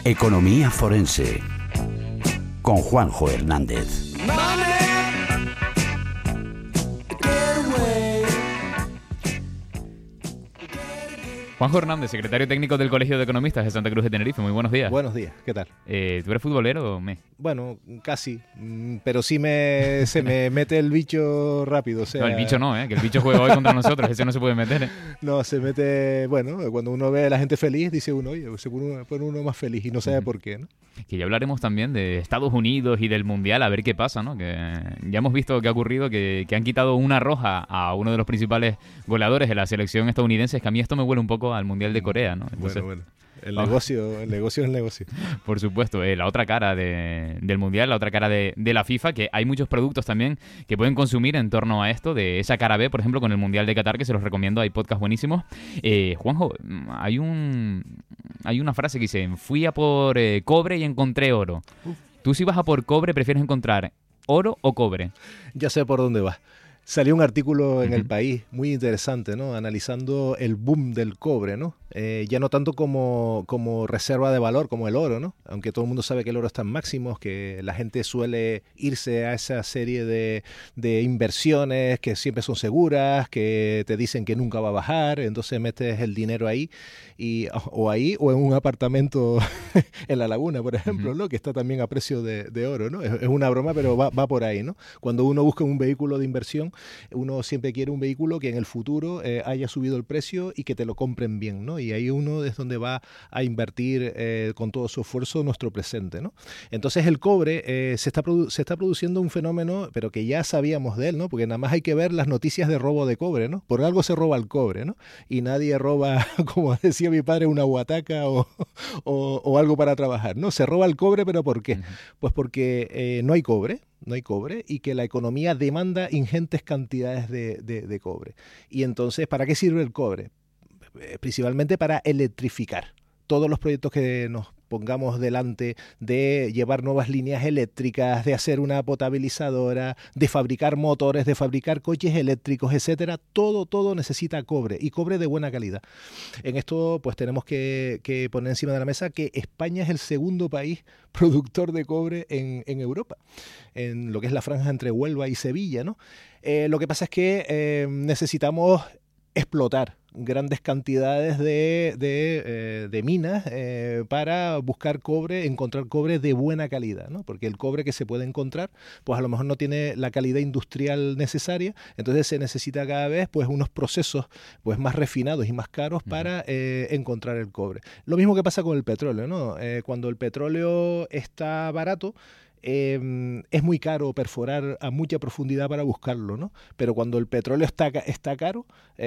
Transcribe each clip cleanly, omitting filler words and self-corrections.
Economía forense con Juanjo Hernández. Juanjo Hernández, secretario técnico del Colegio de Economistas de Santa Cruz de Tenerife. Muy buenos días. Buenos días, ¿qué tal? ¿Tú eres futbolero o me? Bueno, casi, pero sí se me mete el bicho rápido. O sea, No, el bicho no, que el bicho juega hoy contra nosotros, ese no se puede meter. No, se mete, bueno, cuando uno ve a la gente feliz, dice uno, oye, se pone uno más feliz y no sabe por qué, ¿no? Que ya hablaremos también de Estados Unidos y del Mundial, a ver qué pasa, ¿no? Que ya hemos visto que ha ocurrido, que han quitado una roja a uno de los principales goleadores de la selección estadounidense. Es que a mí esto me huele un poco al Mundial de Corea, ¿no? Entonces, bueno. El negocio es el negocio. Por supuesto, la otra cara del Mundial, la otra cara de la FIFA, que hay muchos productos también que pueden consumir en torno a esto, de esa cara B, por ejemplo, con el Mundial de Qatar, que se los recomiendo, hay podcasts buenísimos. Juanjo, hay una frase que dice, fui a por cobre y encontré oro. Tú, si vas a por cobre, ¿prefieres encontrar oro o cobre? Ya sé por dónde vas. Salió un artículo en El País muy interesante, ¿no? Analizando el boom del cobre, ¿no? Ya no tanto como reserva de valor, como el oro, ¿no? Aunque todo el mundo sabe que el oro está en máximos, que la gente suele irse a esa serie de inversiones que siempre son seguras, que te dicen que nunca va a bajar, entonces metes el dinero ahí, o en un apartamento en La Laguna, por ejemplo, ¿no? Que está también a precio de oro, ¿no? Es una broma, pero va por ahí, ¿no? Cuando uno busca un vehículo de inversión, uno siempre quiere un vehículo que en el futuro haya subido el precio y que te lo compren bien, ¿no? Y ahí uno es donde va a invertir con todo su esfuerzo nuestro presente, ¿no? Entonces el cobre se está produciendo un fenómeno, pero que ya sabíamos de él, ¿no? Porque nada más hay que ver las noticias de robo de cobre, ¿no? Por algo se roba el cobre, ¿no? Y nadie roba, como decía mi padre, una huataca o algo para trabajar, ¿no? Se roba el cobre, ¿pero por qué? Pues porque no hay cobre y que la economía demanda ingentes cantidades de cobre. Y entonces, ¿para qué sirve el cobre? Principalmente para electrificar. Todos los proyectos que nos pongamos delante de llevar nuevas líneas eléctricas, de hacer una potabilizadora, de fabricar motores, de fabricar coches eléctricos, etcétera, todo necesita cobre, y cobre de buena calidad. En esto pues tenemos que poner encima de la mesa que España es el segundo país productor de cobre en Europa, en lo que es la franja entre Huelva y Sevilla, ¿no? Lo que pasa es que necesitamos explotar grandes cantidades de minas para buscar cobre, encontrar cobre de buena calidad, ¿no? Porque el cobre que se puede encontrar, pues a lo mejor no tiene la calidad industrial necesaria, entonces se necesita cada vez pues unos procesos pues más refinados y más caros para encontrar el cobre. Lo mismo que pasa con el petróleo, ¿no? Cuando el petróleo está barato, es muy caro perforar a mucha profundidad para buscarlo, ¿no? Pero cuando el petróleo está caro,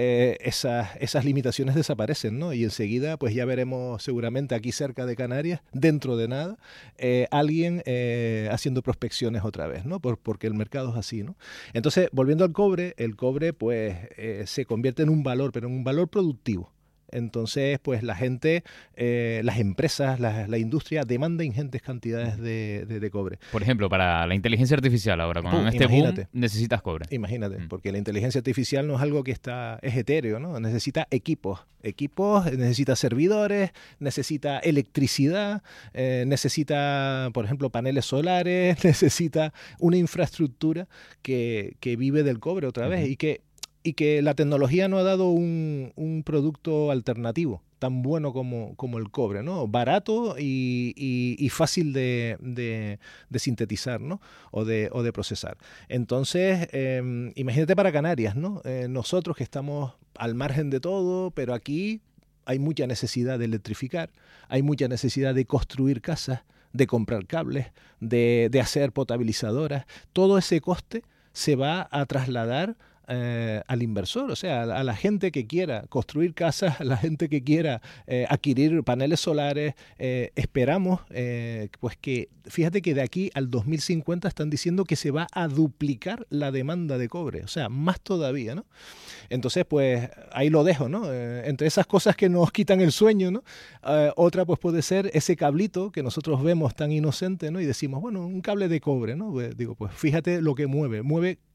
esas limitaciones desaparecen, ¿no? Y enseguida, pues ya veremos seguramente aquí cerca de Canarias, dentro de nada, alguien haciendo prospecciones otra vez, ¿no? Porque el mercado es así, ¿no? Entonces, volviendo al cobre, el cobre pues se convierte en un valor, pero en un valor productivo. Entonces, pues la gente, las empresas, la industria demanda ingentes cantidades de cobre. Por ejemplo, para la inteligencia artificial ahora, con este boom, necesitas cobre. Imagínate, porque la inteligencia artificial no es algo que es etéreo, ¿no? Necesita equipos, necesita servidores, necesita electricidad, necesita, por ejemplo, paneles solares, necesita una infraestructura que vive del cobre otra vez y que la tecnología no ha dado un producto alternativo tan bueno como el cobre, ¿no? Barato y fácil de sintetizar, ¿no? O de procesar. Entonces, imagínate para Canarias, ¿no? Nosotros que estamos al margen de todo, pero aquí hay mucha necesidad de electrificar, hay mucha necesidad de construir casas, de comprar cables, de hacer potabilizadoras. Todo ese coste se va a trasladar al inversor, o sea, a la gente que quiera construir casas, a la gente que quiera adquirir paneles solares. Esperamos pues que, fíjate que de aquí al 2050 están diciendo que se va a duplicar la demanda de cobre, o sea, más todavía, ¿no? Entonces, pues ahí lo dejo, ¿no? Entre esas cosas que nos quitan el sueño, ¿no? Otra pues puede ser ese cablito que nosotros vemos tan inocente, ¿no? Y decimos, bueno, un cable de cobre, ¿no? Digo, pues fíjate lo que mueve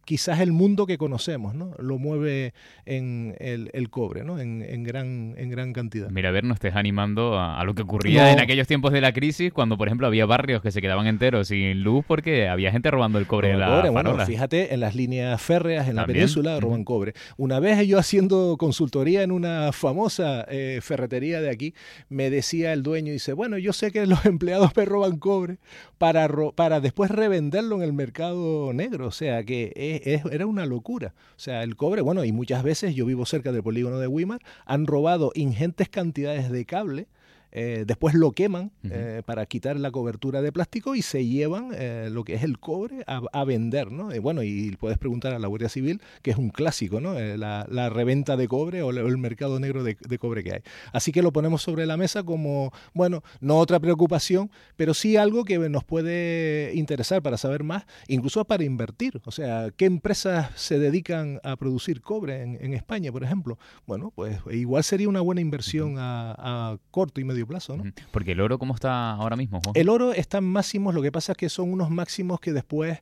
quizás el mundo que conocemos, ¿no? Lo mueve en el cobre, ¿no? En gran cantidad. Mira, a ver, no estés animando a lo que ocurría en aquellos tiempos de la crisis, cuando, por ejemplo, había barrios que se quedaban enteros sin luz porque había gente robando el cobre de la farola. Bueno, fíjate, en las líneas férreas, en la También. península, roban cobre. Una vez yo haciendo consultoría en una famosa ferretería de aquí, me decía el dueño, dice, bueno, yo sé que los empleados me roban cobre para después revenderlo en el mercado negro. O sea, que era una locura. O sea, el cobre, bueno, y muchas veces, yo vivo cerca del polígono de Weimar, han robado ingentes cantidades de cable. Después lo queman para quitar la cobertura de plástico y se llevan lo que es el cobre a vender, ¿no? Bueno, y puedes preguntar a la Guardia Civil, que es un clásico, ¿no? La reventa de cobre o el mercado negro de cobre que hay. Así que lo ponemos sobre la mesa como, bueno, no otra preocupación, pero sí algo que nos puede interesar para saber más, incluso para invertir. O sea, ¿qué empresas se dedican a producir cobre en España, por ejemplo? Bueno, pues igual sería una buena inversión a corto y medio plazo, ¿no? Porque el oro, ¿cómo está ahora mismo, Juan? El oro está en máximos, lo que pasa es que son unos máximos que después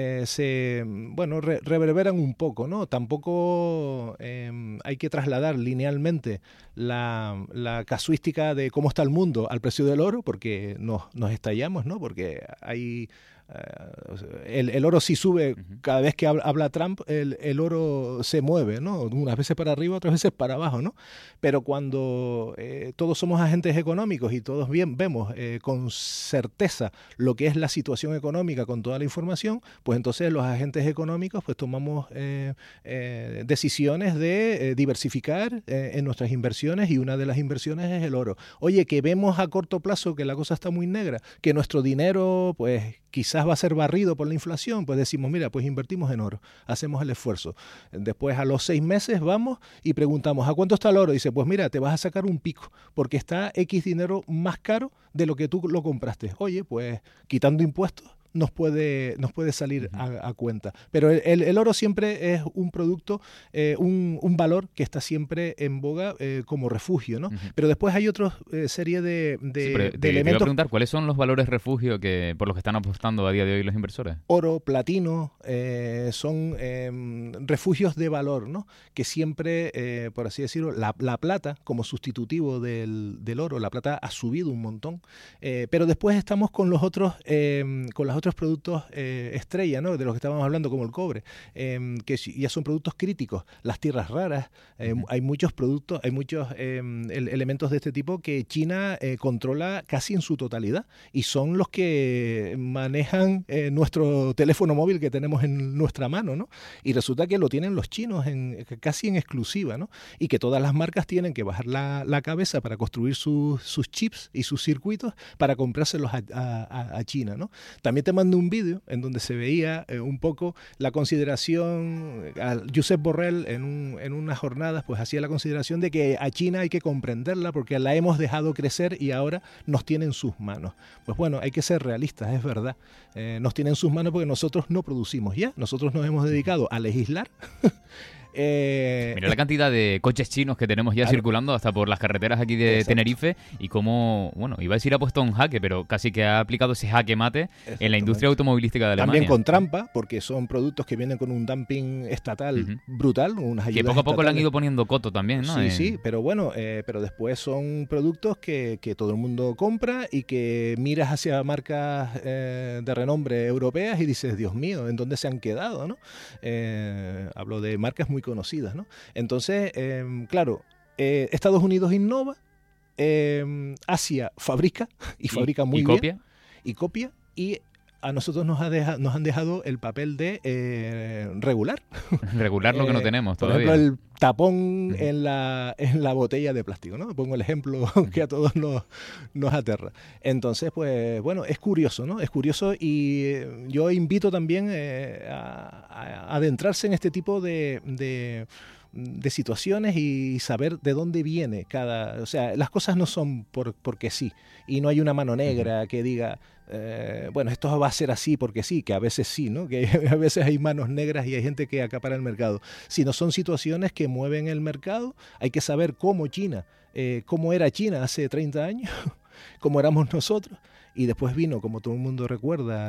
reverberan un poco, ¿no? Tampoco hay que trasladar linealmente la casuística de cómo está el mundo al precio del oro, porque nos estallamos, ¿no? Porque hay... el oro sí sube cada vez que habla Trump, el oro se mueve, ¿no? Unas veces para arriba, otras veces para abajo, ¿no? Pero cuando todos somos agentes económicos y todos vemos con certeza lo que es la situación económica con toda la información, pues entonces los agentes económicos pues tomamos decisiones de diversificar en nuestras inversiones, y una de las inversiones es el oro. Oye, que vemos a corto plazo que la cosa está muy negra, que nuestro dinero pues quizás va a ser barrido por la inflación, pues decimos, mira, pues invertimos en oro, hacemos el esfuerzo. Después a los 6 meses vamos y preguntamos, ¿a cuánto está el oro? Dice, pues mira, te vas a sacar un pico, porque está X dinero más caro de lo que tú lo compraste. Oye, pues quitando impuestos, nos puede salir a cuenta. Pero el oro siempre es un producto, un valor que está siempre en boga como refugio, ¿no? Pero después hay otra serie de elementos. Te iba a preguntar, ¿cuáles son los valores refugio por los que están apostando a día de hoy los inversores? Oro, platino, son refugios de valor, ¿no? Que siempre, por así decirlo, la plata como sustitutivo del oro, la plata ha subido un montón. Pero después estamos con los otros productos estrella, ¿no? De los que estábamos hablando, como el cobre, que ya son productos críticos. Las tierras raras, hay muchos productos, hay muchos elementos de este tipo que China controla casi en su totalidad, y son los que manejan nuestro teléfono móvil que tenemos en nuestra mano, ¿no? Y resulta que lo tienen los chinos casi en exclusiva, ¿no? Y que todas las marcas tienen que bajar la cabeza para construir sus chips y sus circuitos para comprárselos a China, ¿no? También te mando un vídeo en donde se veía un poco la consideración, Josep Borrell en unas jornadas pues hacía la consideración de que a China hay que comprenderla porque la hemos dejado crecer y ahora nos tiene en sus manos. Pues bueno, hay que ser realistas, es verdad. Nos tiene en sus manos porque nosotros no producimos ya, nosotros nos hemos dedicado a legislar. Mira la cantidad de coches chinos que tenemos ya circulando hasta por las carreteras aquí de Tenerife, y cómo, bueno, iba a decir ha puesto un jaque, pero casi que ha aplicado ese jaque mate en la industria automovilística de Alemania. También con trampa, porque son productos que vienen con un dumping estatal brutal, unas ayudas que poco a poco estatales. Le han ido poniendo coto también, ¿no? Sí, pero bueno, pero después son productos que todo el mundo compra y que miras hacia marcas de renombre europeas y dices, Dios mío, ¿en dónde se han quedado, no? Hablo de marcas muy conocidas, ¿no? Entonces, claro, Estados Unidos innova, Asia fabrica y fabrica muy bien. Y copia, y a nosotros nos han dejado el papel de regular. Regular lo que no tenemos todavía. Por ejemplo, el tapón en la botella de plástico, ¿no? Pongo el ejemplo que a todos nos aterra. Entonces, pues, bueno, es curioso, ¿no? Es curioso, y yo invito también a adentrarse en este tipo de situaciones y saber de dónde viene cada... O sea, las cosas no son porque sí, y no hay una mano negra que diga, bueno, esto va a ser así porque sí, que a veces sí, ¿no? Que a veces hay manos negras y hay gente que acapara el mercado. Sino son situaciones que mueven el mercado. Hay que saber cómo era China hace 30 años, cómo éramos nosotros, y después vino, como todo el mundo recuerda,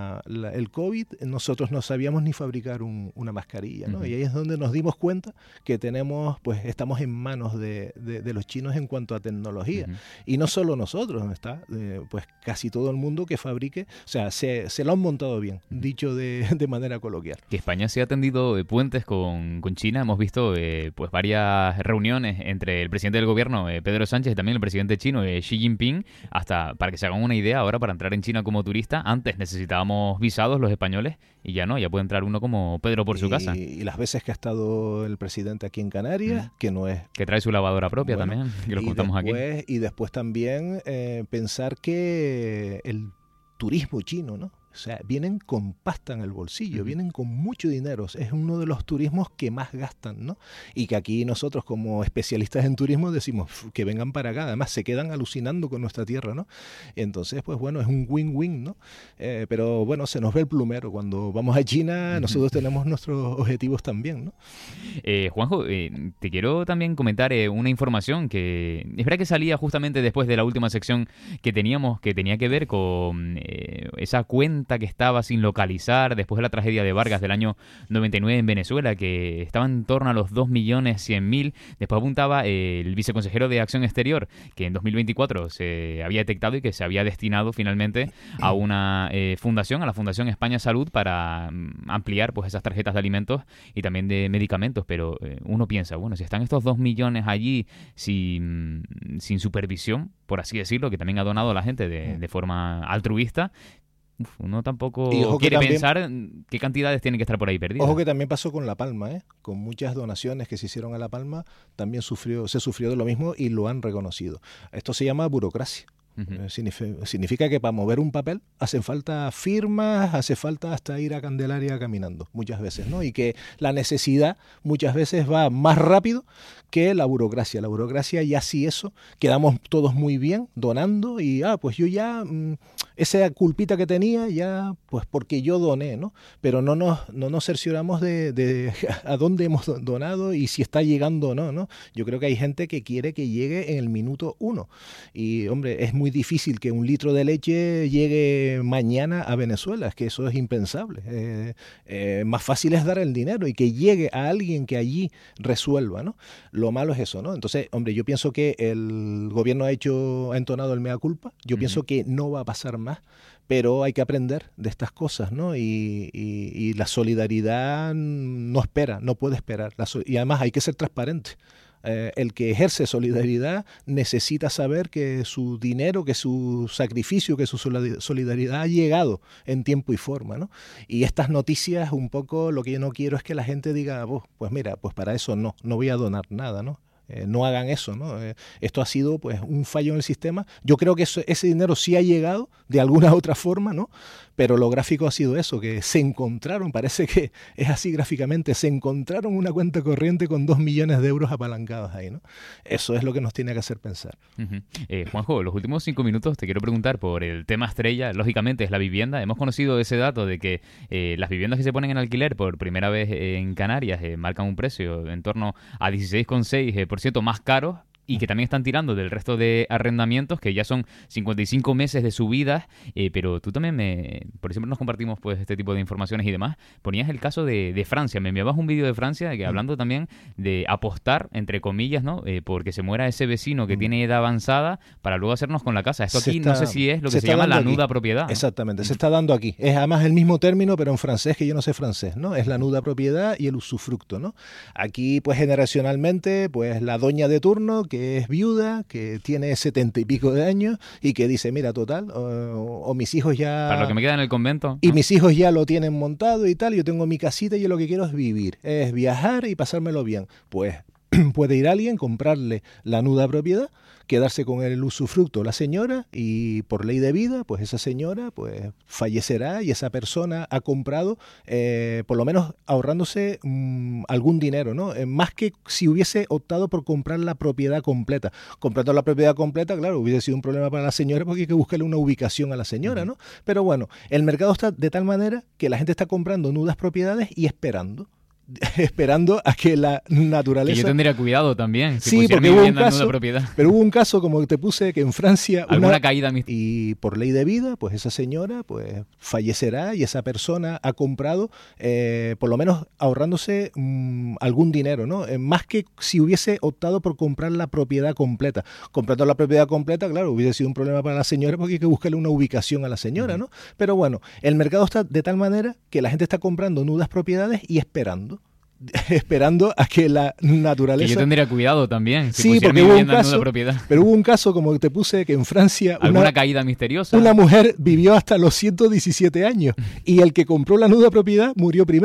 el COVID, nosotros no sabíamos ni fabricar una mascarilla, ¿no? Y ahí es donde nos dimos cuenta que estamos en manos de los chinos en cuanto a tecnología. Y no solo nosotros, pues casi todo el mundo que fabrique, o sea, se lo han montado bien, dicho de manera coloquial. Que España se ha tendido puentes con China. Hemos visto pues varias reuniones entre el presidente del gobierno, Pedro Sánchez, y también el presidente chino, Xi Jinping, hasta para que se hagan una idea ahora, para entrar en China como turista, antes necesitábamos visados los españoles, y ya no, ya puede entrar uno como Pedro por su casa. Y las veces que ha estado el presidente aquí en Canarias, que no es... Que trae su lavadora propia también, que lo contamos aquí. Y después también pensar que el turismo chino, ¿no? O sea, vienen con pasta en el bolsillo, vienen con mucho dinero. Es uno de los turismos que más gastan, ¿no? Y que aquí nosotros, como especialistas en turismo, decimos que vengan para acá. Además, se quedan alucinando con nuestra tierra, ¿no? Entonces, pues bueno, es un win-win, ¿no? Pero bueno, se nos ve el plumero. Cuando vamos a China, nosotros tenemos nuestros objetivos también, ¿no? Juanjo, te quiero también comentar una información que es verdad que salía justamente después de la última sección que teníamos, que tenía que ver con esa cuenta que estaba sin localizar después de la tragedia de Vargas del año 99 en Venezuela, que estaba en torno a los 2.100.000. Después apuntaba el viceconsejero de Acción Exterior que en 2024 se había detectado y que se había destinado finalmente a una fundación, a la Fundación España Salud, para ampliar pues esas tarjetas de alimentos y también de medicamentos. Pero uno piensa, bueno, si están estos 2 millones allí sin supervisión, por así decirlo, que también ha donado a la gente de forma altruista, uno tampoco quiere pensar qué cantidades tienen que estar por ahí perdidas. Ojo que también pasó con La Palma, con muchas donaciones que se hicieron a La Palma, también se sufrió de lo mismo y lo han reconocido. Esto se llama burocracia. Significa que para mover un papel hacen falta firmas, hace falta hasta ir a Candelaria caminando muchas veces, ¿no? Y que la necesidad muchas veces va más rápido que la burocracia. La burocracia, ya sí, eso, quedamos todos muy bien donando y pues yo ya esa culpita que tenía ya, pues porque yo doné, ¿no? Pero no nos cercioramos de a dónde hemos donado y si está llegando o no, ¿no? Yo creo que hay gente que quiere que llegue en el minuto 1 y, hombre, es muy difícil que un litro de leche llegue mañana a Venezuela, es que eso es impensable. Más fácil es dar el dinero y que llegue a alguien que allí resuelva, ¿no? Lo malo es eso, ¿no? Entonces, hombre, yo pienso que el gobierno ha entonado el mea culpa, yo pienso que no va a pasar más, pero hay que aprender de estas cosas, ¿no? Y la solidaridad no espera, no puede esperar, y además hay que ser transparente. El que ejerce solidaridad necesita saber que su dinero, que su sacrificio, que su solidaridad ha llegado en tiempo y forma, ¿no? Y estas noticias, un poco lo que yo no quiero es que la gente diga, pues mira, pues para eso no voy a donar nada, ¿no? No hagan eso, ¿no? Esto ha sido pues un fallo en el sistema. Yo creo que ese dinero sí ha llegado de alguna otra forma, ¿no? Pero lo gráfico ha sido eso, que se encontraron, parece que es así gráficamente, se encontraron una cuenta corriente con 2 millones de euros apalancados ahí, ¿no? Eso es lo que nos tiene que hacer pensar. Juanjo, los últimos 5 minutos te quiero preguntar por el tema estrella, lógicamente es la vivienda. Hemos conocido ese dato de que las viviendas que se ponen en alquiler por primera vez en Canarias marcan un precio en torno a 16,6% más caros, y que también están tirando del resto de arrendamientos, que ya son 55 meses de subidas, pero tú también por ejemplo nos compartimos pues este tipo de informaciones y demás. Ponías el caso de Francia, me enviabas un vídeo de Francia que hablando también de apostar, entre comillas, ¿no? Porque se muera ese vecino que tiene edad avanzada para luego hacernos con la casa. Esto aquí no sé si es lo que se llama la nuda propiedad, ¿no? Exactamente, se está dando aquí. Es además el mismo término, pero en francés, que yo no sé francés, ¿no? Es la nuda propiedad y el usufructo, ¿no? Aquí, pues generacionalmente, pues la doña de turno, que es viuda, que tiene 70 y pico de años y que dice, mira, total, o mis hijos ya... Para lo que me queda en el convento. Y mis hijos ya lo tienen montado y tal, yo tengo mi casita y yo lo que quiero es vivir, es viajar y pasármelo bien. Pues puede ir alguien, comprarle la nuda propiedad, quedarse con el usufructo la señora y por ley de vida, pues esa señora pues fallecerá y esa persona ha comprado, por lo menos ahorrándose algún dinero, ¿no? Más que si hubiese optado por comprar la propiedad completa. Comprando la propiedad completa, claro, hubiese sido un problema para la señora porque hay que buscarle una ubicación a la señora, ¿no? Pero bueno, el mercado está de tal manera que la gente está comprando nudas propiedades y esperando. esperando a que la naturaleza... Que yo tendría cuidado también. Si sí, pusiera porque mi hubo un vivienda en caso, nuda propiedad. pero hubo un caso, como te puse, que en Francia... Alguna caída y por ley de vida, pues esa señora pues fallecerá y esa persona ha comprado, por lo menos ahorrándose algún dinero, ¿no? Más que si hubiese optado por comprar la propiedad completa. Comprando la propiedad completa, claro, hubiese sido un problema para la señora porque hay que buscarle una ubicación a la señora, ¿no? Pero bueno, el mercado está de tal manera que la gente está comprando nudas propiedades y esperando a que la naturaleza... Que yo tendría cuidado también. Si sí, pusiera porque mi hubo un vivienda en nuda caso, propiedad. pero hubo un caso, como te puse, que en Francia ¿Alguna caída misteriosa? una mujer vivió hasta los 117 años y el que compró la nuda propiedad murió primero.